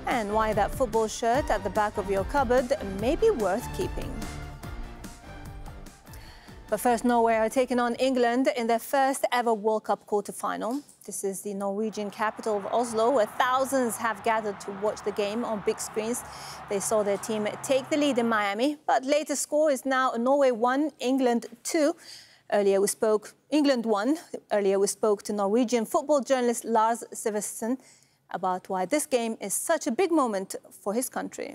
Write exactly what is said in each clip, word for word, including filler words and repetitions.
and why that football shirt at the back of your cupboard may be worth keeping. But first, Norway are taking on England in their first ever World Cup quarter-final. This is the Norwegian capital of Oslo, where thousands have gathered to watch the game on big screens. They saw their team take the lead in Miami, but latest score is now Norway one, England two. Earlier we spoke, England won. Earlier we spoke to Norwegian football journalist Lars Sivertsen about why this game is such a big moment for his country.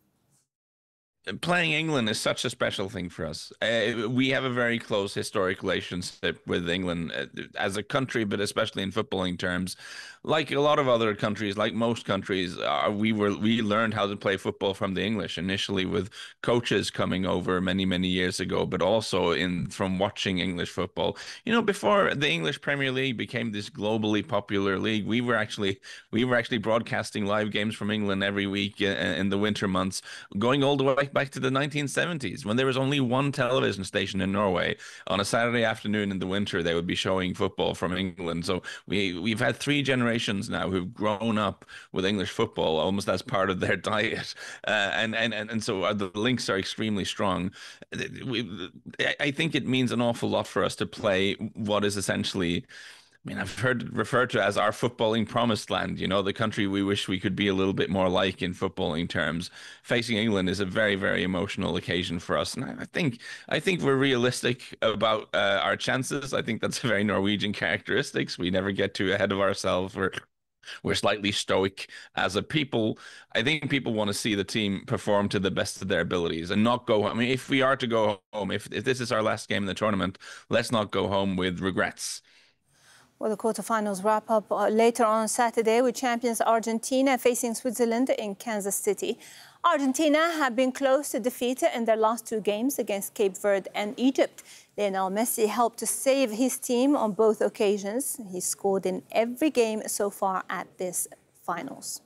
Playing England is such a special thing for us. Uh, we have a very close historic relationship with England uh, as a country, but especially in footballing terms. Like a lot of other countries, like most countries, uh, we were we learned how to play football from the English, initially with coaches coming over many, many years ago, but also in from watching English football. You know, before the English Premier League became this globally popular league, we were actually we were actually broadcasting live games from England every week in, in the winter months, going all the way back to the nineteen seventies, when there was only one television station in Norway. On a Saturday afternoon in the winter, they would be showing football from England. So we we've had three generations now who've grown up with English football almost as part of their diet, uh, and and and so the links are extremely strong. We, I think it means an awful lot for us to play what is essentially, I mean, I've heard it referred to as our footballing promised land, you know, the country we wish we could be a little bit more like in footballing terms. Facing England is a very, very emotional occasion for us. And I think I think we're realistic about uh, our chances. I think that's a very Norwegian characteristics. We never get too ahead of ourselves. We're, we're slightly stoic as a people. I think people want to see the team perform to the best of their abilities and not go, I mean, if we are to go home, if, if this is our last game in the tournament, let's not go home with regrets. Well, the quarterfinals wrap up later on Saturday with champions Argentina facing Switzerland in Kansas City. Argentina have been close to defeat in their last two games against Cape Verde and Egypt. Lionel Messi helped to save his team on both occasions. He scored in every game so far at this finals.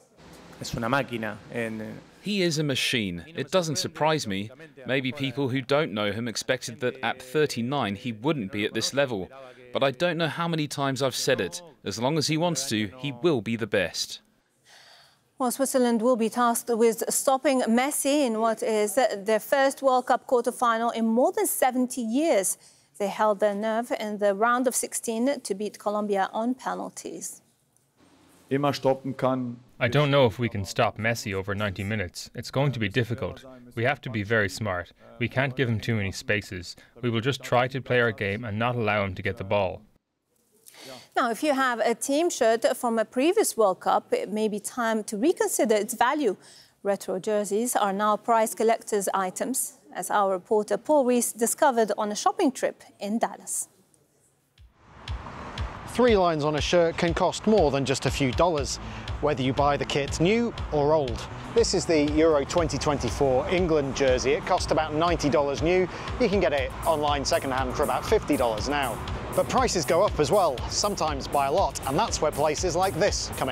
Es una máquina. He is a machine. It doesn't surprise me. Maybe people who don't know him expected that at thirty-nine he wouldn't be at this level. But I don't know how many times I've said it. As long as he wants to, he will be the best. Well, Switzerland will be tasked with stopping Messi in what is their first World Cup quarter-final in more than seventy years. They held their nerve in the round of sixteen to beat Colombia on penalties. I don't know if we can stop Messi over ninety minutes. It's going to be difficult. We have to be very smart. We can't give him too many spaces. We will just try to play our game and not allow him to get the ball. Now, if you have a team shirt from a previous World Cup, it may be time to reconsider its value. Retro jerseys are now prize collectors' items, as our reporter Paul Rees discovered on a shopping trip in Dallas. Three lines on a shirt can cost more than just a few dollars, whether you buy the kit new or old. This is the Euro twenty twenty-four England jersey. It cost about ninety dollars new. You can get it online second-hand for about fifty dollars now. But prices go up as well, sometimes by a lot, and that's where places like this come in.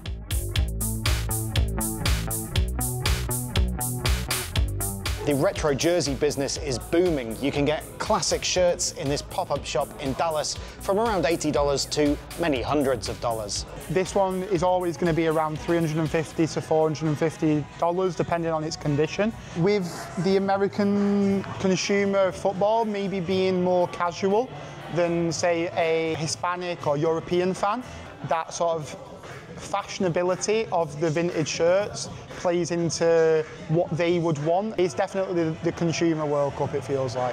The retro jersey business is booming. You can get classic shirts in this pop-up shop in Dallas from around eighty dollars to many hundreds of dollars. This one is always going to be around three hundred fifty to four hundred fifty dollars, depending on its condition. With the American consumer of football maybe being more casual than, say, a Hispanic or European fan, that sort of fashionability of the vintage shirts plays into what they would want. It's definitely the, the consumer World Cup, it feels like.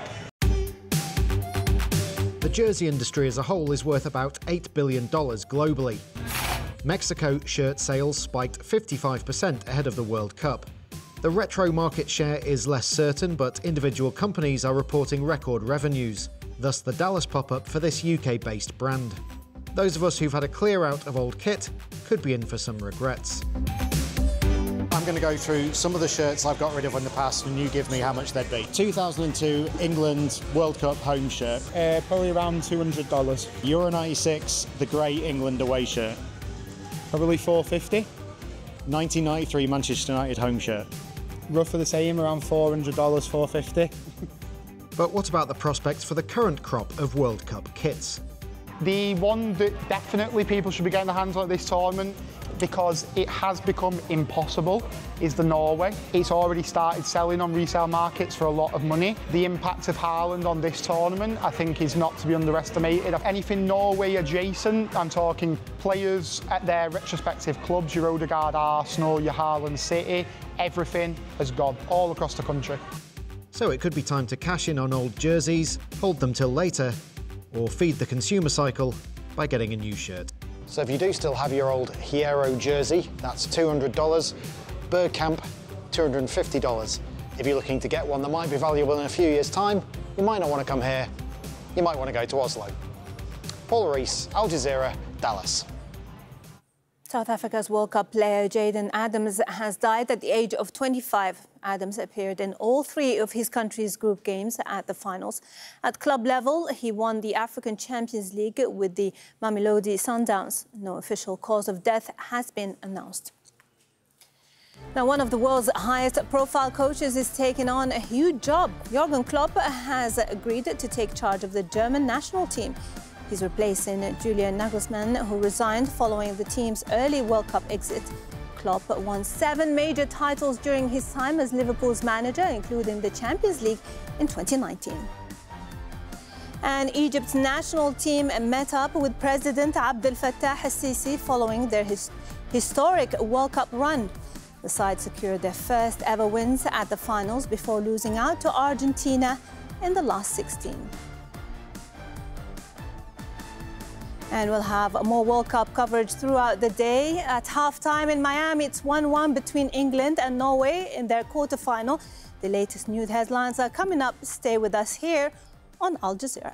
The jersey industry as a whole is worth about eight billion dollars globally. Mexico shirt sales spiked fifty-five percent ahead of the World Cup. The retro market share is less certain, but individual companies are reporting record revenues, thus the Dallas pop-up for this U K-based brand. Those of us who've had a clear out of old kit could be in for some regrets. I'm going to go through some of the shirts I've got rid of in the past and you give me how much they'd be. two thousand two England World Cup home shirt. Uh, probably around two hundred dollars. Euro ninety-six, the grey England away shirt. Probably four hundred fifty dollars. nineteen ninety-three Manchester United home shirt. Roughly the same, around four hundred dollars, four hundred fifty dollars. But what about the prospects for the current crop of World Cup kits? The one that definitely people should be getting their hands on at this tournament because it has become impossible, is the Norway. It's already started selling on resale markets for a lot of money. The impact of Haaland on this tournament, I think, is not to be underestimated. Anything Norway adjacent, I'm talking players at their retrospective clubs, your Odegaard Arsenal, your Haaland City, everything has gone all across the country. So it could be time to cash in on old jerseys, hold them till later, or feed the consumer cycle by getting a new shirt. So if you do still have your old Hierro jersey, that's two hundred dollars. Bergkamp, two hundred fifty dollars. If you're looking to get one that might be valuable in a few years' time, you might not want to come here. You might want to go to Oslo. Paul Rees, Al Jazeera, Dallas. South Africa's World Cup player Jayden Adams has died at the age of twenty-five. Adams appeared in all three of his country's group games at the finals. At club level, he won the African Champions League with the Mamelodi Sundowns. No official cause of death has been announced. Now, one of the world's highest profile coaches is taking on a huge job. Jurgen Klopp has agreed to take charge of the German national team. He's replacing Julian Nagelsmann, who resigned following the team's early World Cup exit. Klopp won seven major titles during his time as Liverpool's manager, including the Champions League in twenty nineteen. And Egypt's national team met up with President Abdel Fattah el-Sisi following their his historic World Cup run. The side secured their first ever wins at the finals before losing out to Argentina in the last sixteen. And we'll have more World Cup coverage throughout the day. At halftime in Miami, it's one one between England and Norway in their quarterfinal. The latest news headlines are coming up. Stay with us here on Al Jazeera.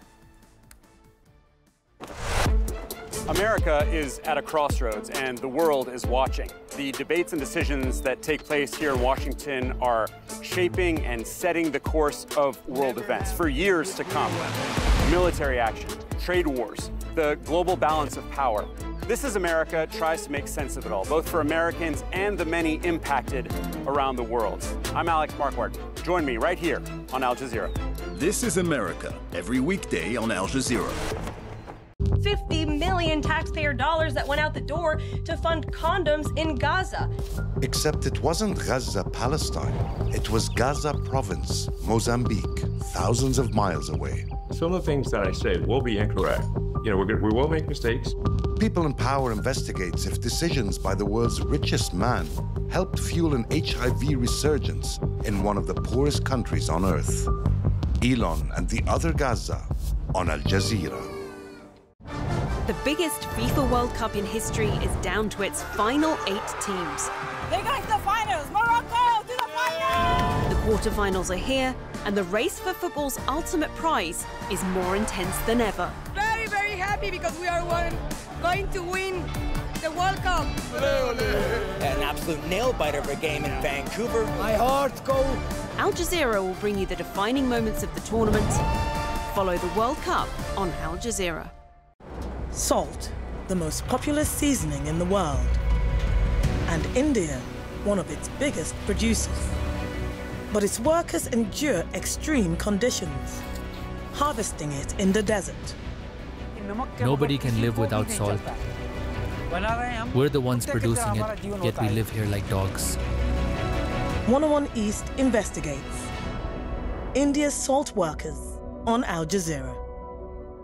America is at a crossroads and the world is watching. The debates and decisions that take place here in Washington are shaping and setting the course of world events for years to come. Military action, trade wars, the global balance of power. This Is America tries to make sense of it all, both for Americans and the many impacted around the world. I'm Alex Marquardt. Join me right here on Al Jazeera. This is America, every weekday on Al Jazeera. fifty million taxpayer dollars that went out the door to fund condoms in Gaza. Except it wasn't Gaza, Palestine. It was Gaza province, Mozambique, thousands of miles away. Some of the things that I say will be incorrect. You know, we're gonna, we will make mistakes. People in Power investigates if decisions by the world's richest man helped fuel an H I V resurgence in one of the poorest countries on earth. Elon and the other Gaza on Al Jazeera. The biggest FIFA World Cup in history is down to its final eight teams. They got to the finals! Morocco to the finals! The quarterfinals are here, and the race for football's ultimate prize is more intense than ever. Very, very happy because we are one, going to win the World Cup. An absolute nail-biter of a game in Vancouver. My heart goes. Al Jazeera will bring you the defining moments of the tournament. Follow the World Cup on Al Jazeera. Salt, the most popular seasoning in the world, and India, one of its biggest producers. But its workers endure extreme conditions, harvesting it in the desert. Nobody can live without salt. We're the ones producing it, yet we live here like dogs. one oh one East investigates. India's salt workers on Al Jazeera.